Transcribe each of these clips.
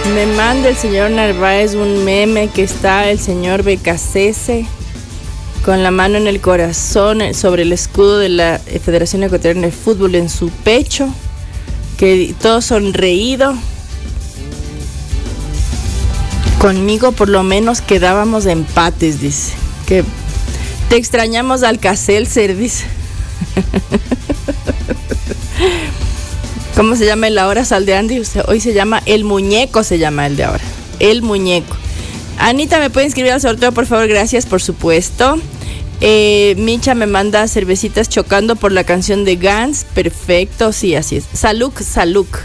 Me manda el señor Narváez un meme que está el señor Becasese con la mano en el corazón sobre el escudo de la Federación Ecuatoriana de Fútbol en su pecho, que todo sonreído. Conmigo por lo menos quedábamos empates, dice. Que te extrañamos Alcacelser, dice. ¿Cómo se llama el ahora, Sal de Andy? Hoy se llama El Muñeco, se llama el de ahora. El Muñeco. Anita, ¿me puede inscribir al sorteo, por favor? Gracias, por supuesto. Micha me manda cervecitas chocando por la canción de Guns. Perfecto, sí, así es. Saluk, Saluk.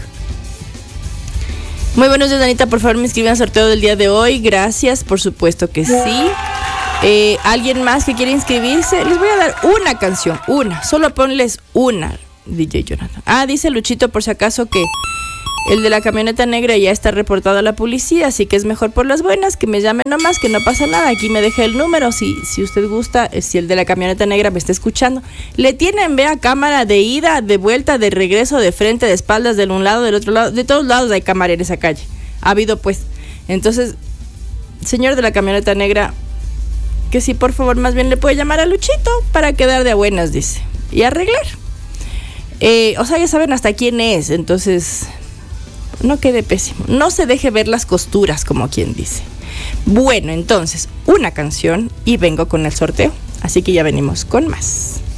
Muy buenos días, Anita. Por favor, me inscriben al sorteo del día de hoy. Gracias, por supuesto que sí. ¿Alguien más que quiere inscribirse? Les voy a dar una canción, una. Solo ponles una. DJ Jonathan. Dice Luchito por si acaso que el de la camioneta negra ya está reportado a la policía, así que es mejor por las buenas que me llamen nomás, que no pasa nada. Aquí me deja el número, si usted gusta, si el de la camioneta negra me está escuchando. Le tienen, vea, cámara de ida, de vuelta, de regreso, de frente, de espaldas, de un lado, del otro lado, de todos lados hay cámara en esa calle. Ha habido pues. Entonces, señor de la camioneta negra, que si por favor más bien le puede llamar a Luchito para quedar de a buenas, dice, y arreglar. O sea, ya saben hasta quién es, entonces no quede pésimo. No se deje ver las costuras, como quien dice. Bueno, entonces, una canción y vengo con el sorteo. Así que ya venimos con más.